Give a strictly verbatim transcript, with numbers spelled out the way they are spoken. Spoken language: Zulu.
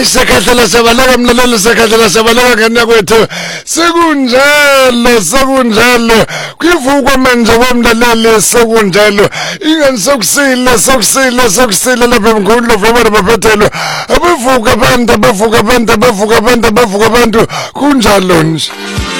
Ayisakhathela sabalaka mlalelo sakhathela sabalaka ngena kwethu sekunjalo sekunjalo kuyivukwa manje bomlaleli sekunjalo ingani sokusile sokusile sokusile lapha emkhulu vuma baphethelo abavuka abantu abavuka abantu abavuka abantu abavuka abantu kunjalo nje.